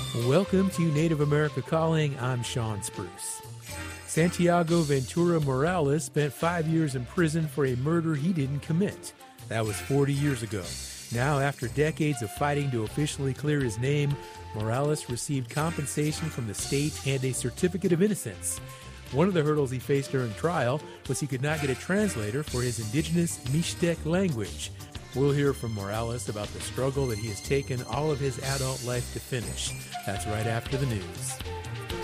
Welcome to Native America Calling. I'm Sean Spruce. Santiago Ventura Morales spent 5 years in prison for a murder he didn't commit. That was 40 years ago. Now, after decades of fighting to officially clear his name, Morales received compensation from the state and a certificate of innocence. One of the hurdles he faced during trial was he could not get a translator for his indigenous Mixtec language. We'll hear from Morales about the struggle that he has taken all of his adult life to finish. That's right after the news.